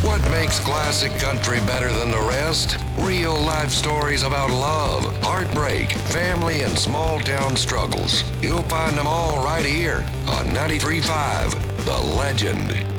What makes classic country better than the rest? Real life stories about love, heartbreak, family, and small town struggles. You'll find them all right here on 93.5 The Legend.